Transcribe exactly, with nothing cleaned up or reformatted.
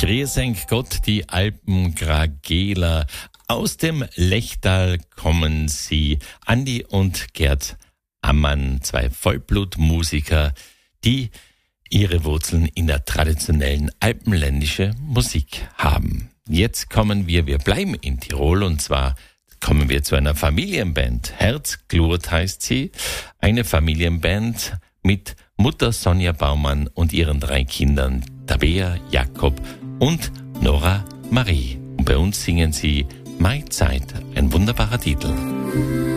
Grießenk Gott, die Alpengrageler. Aus dem Lechtal kommen sie, Andi und Gerd Ammann, zwei Vollblutmusiker, die ihre Wurzeln in der traditionellen alpenländischen Musik haben. Jetzt kommen wir, wir bleiben in Tirol, und zwar kommen wir zu einer Familienband. Herzglut heißt sie, eine Familienband mit Mutter Sonja Baumann und ihren drei Kindern Tabea, Jakob und Nora Marie. Und bei uns singen sie Mai Zeit, ein wunderbarer Titel.